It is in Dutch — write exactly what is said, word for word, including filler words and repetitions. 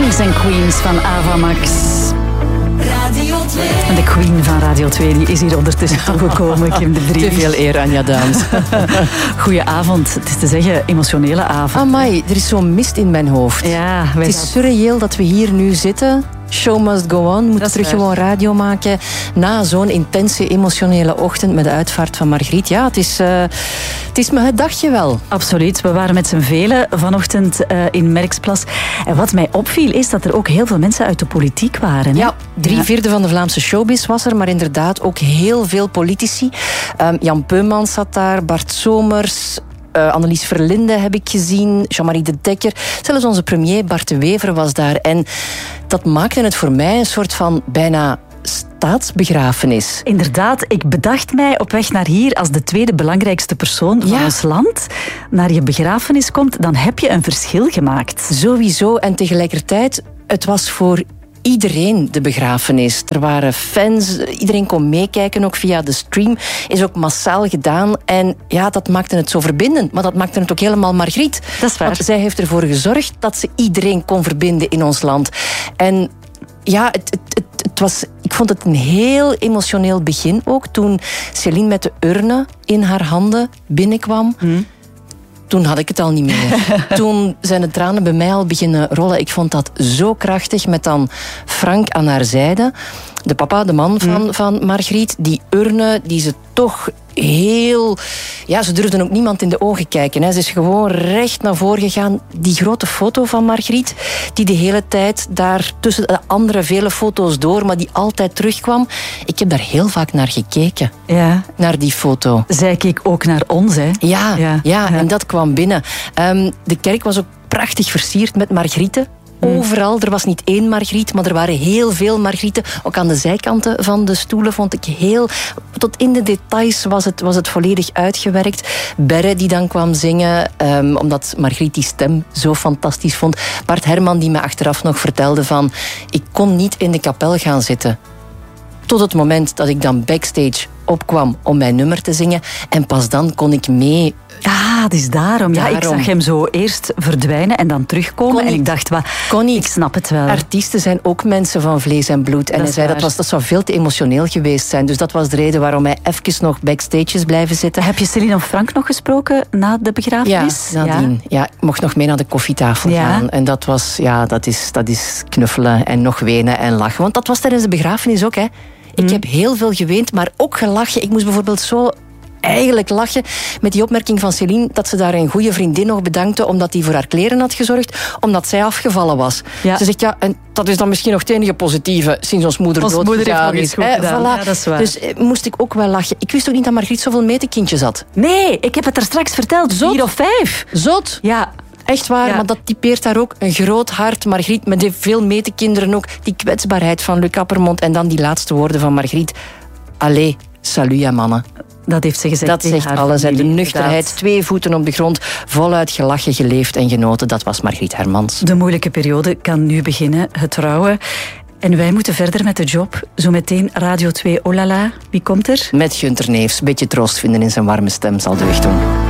Kings and Queens van Ava Max. Radio twee. En de queen van Radio twee die is hier ondertussen toegekomen, Kim de Vries. Te veel eer, Anja Daans. Goedenavond. Het is te zeggen, emotionele avond. Amai, er is zo'n mist in mijn hoofd. Ja, Het is surreëel dat we hier nu zitten. Show must go on. We moeten terug waar. gewoon radio maken na zo'n intense emotionele ochtend met de uitvaart van Margriet. Ja, het is, uh, het is me het dagje wel. Absoluut. We waren met z'n velen vanochtend uh, in Merksplas. En wat mij opviel is dat er ook heel veel mensen uit de politiek waren. Hè? Ja, drie Ja. vierde van de Vlaamse showbiz was er, maar inderdaad ook heel veel politici. Um, Jan Peumans zat daar, Bart Somers... Uh, Annelies Verlinde heb ik gezien, Jean-Marie de Dekker. Zelfs onze premier Bart de Wever was daar. En dat maakte het voor mij een soort van bijna staatsbegrafenis. Inderdaad, ik bedacht mij op weg naar hier als de tweede belangrijkste persoon van Ja. ons land naar je begrafenis komt, dan heb je een verschil gemaakt. Sowieso. En tegelijkertijd, het was voor iedereen de begrafenis. Er waren fans, iedereen kon meekijken, ook via de stream. Is ook massaal gedaan. En ja, dat maakte het zo verbindend. Maar dat maakte het ook helemaal Margriet. Dat is waar. Want zij heeft ervoor gezorgd dat ze iedereen kon verbinden in ons land. En ja, het, het, het, het was, ik vond het een heel emotioneel begin ook. Toen Céline met de urne in haar handen binnenkwam... Hmm. Toen had ik het al niet meer. Toen zijn de tranen bij mij al beginnen rollen. Ik vond dat zo krachtig, met dan Frank aan haar zijde. De papa, de man van, mm. van Margriet. Die urne, die ze toch heel... Ja, ze durfden ook niemand in de ogen kijken. Hè. Ze is gewoon recht naar voren gegaan. Die grote foto van Margriet, die de hele tijd daar tussen de andere vele foto's door, maar die altijd terugkwam. Ik heb daar heel vaak naar gekeken. Ja. Naar die foto. Zij keek ook naar ons, hè? Ja, ja, Ja, ja. en dat kwam binnen. Um, de kerk was ook prachtig versierd met margrieten. Overal, er was niet één Margriet, maar er waren heel veel Margrieten. Ook aan de zijkanten van de stoelen vond ik heel... Tot in de details was het, was het volledig uitgewerkt. Berre die dan kwam zingen, um, omdat Margriet die stem zo fantastisch vond. Bart Herman die me achteraf nog vertelde van... Ik kon niet in de kapel gaan zitten. Tot het moment dat ik dan backstage opkwam om mijn nummer te zingen. En pas dan kon ik mee... Ja, het is daarom. Ja, ik Daarom. zag hem zo eerst verdwijnen en dan terugkomen. Kon En niet. ik dacht, wat, Kon niet. ik snap het wel. Artiesten zijn ook mensen van vlees en bloed. En Dat hij is zei dat, waar. was, dat zou veel te emotioneel geweest zijn. Dus dat was de reden waarom hij even nog backstage is blijven zitten. Heb je Céline of Frank nog gesproken na de Ja, begrafenis? nadien. Ja, ik mocht nog mee naar de koffietafel Ja. gaan. En dat was, ja, dat is, dat is knuffelen en nog wenen en lachen. Want dat was tijdens de begrafenis ook, hè. Ik heb heel veel geweend, maar ook gelachen. Ik moest bijvoorbeeld zo... eigenlijk lachen met die opmerking van Céline dat ze daar een goede vriendin nog bedankte omdat die voor haar kleren had gezorgd, omdat zij afgevallen was. Ja. Ze zegt, ja, en dat is dan misschien nog het enige positieve sinds ons moeder Ons moeder heeft doodgegaan nog is. iets goed Hè, gedaan. voilà. Ja, dat is waar. Dus eh, moest ik ook wel lachen. Ik wist ook niet dat Margriet zoveel metekindjes had. Nee, ik heb het er straks verteld. Zot. Vier of vijf. Zot! Ja. Echt waar, Ja. maar dat typeert daar ook een groot hart. Margriet, met die veel metekinderen ook. Die kwetsbaarheid van Luc Appermond. En dan die laatste woorden van Margriet. Allee, salut ja mannen. Dat heeft ze gezegd. Dat tegen zegt haar alles. hè. De familie, nuchterheid, inderdaad. twee voeten op de grond, voluit gelachen, geleefd en genoten. Dat was Margriet Hermans. De moeilijke periode kan nu beginnen, het rouwen. En wij moeten verder met de job. Zometeen Radio twee, oh la la. Wie komt er? Met Gunter Neefs, beetje troost vinden in zijn warme stem zal deugd doen.